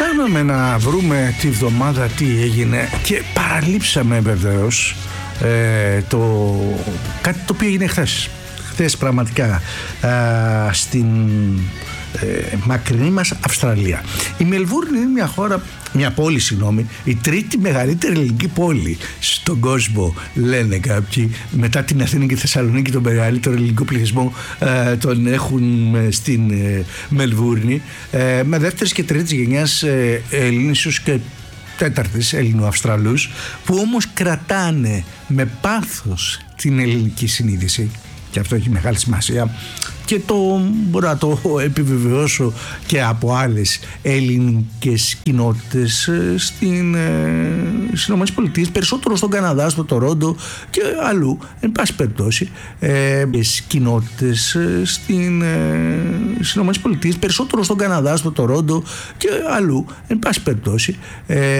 Ψάχναμε να βρούμε τη βδομάδα τι έγινε και παραλείψαμε βεβαίως κάτι το οποίο έγινε χθες. Χθες πραγματικά στην μακρινή μας Αυστραλία. Η Μελβούρνη είναι μια πόλη, η τρίτη μεγαλύτερη ελληνική πόλη στον κόσμο, λένε κάποιοι. Μετά την Αθήνα και τη Θεσσαλονίκη, τον μεγαλύτερο ελληνικό πληθυσμό τον έχουν στην Μελβούρνη, με δεύτερης και τρίτης γενιάς Ελληνίσους και τέταρτης Ελληνοαυστραλούς, που όμως κρατάνε με πάθος την ελληνική συνείδηση, και αυτό έχει μεγάλη σημασία, και μπορώ να το επιβεβαιώσω και από άλλες ελληνικές κοινότητες στις ΗΠΑ, περισσότερο στον Καναδά, στο Τορόντο και αλλού, εν πάση περιπτώσει, κοινότητες στις ΗΠΑ, περισσότερο στον Καναδά, στο Τορόντο και αλλού, εν πάση περιπτώσει,